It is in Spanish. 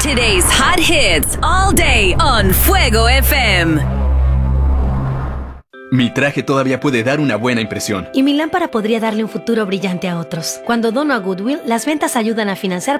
Today's hot hits all day on Fuego FM. Mi traje todavía puede dar una buena impresión. Y mi lámpara podría darle un futuro brillante a otros. Cuando dono a Goodwill, las ventas ayudan a financiar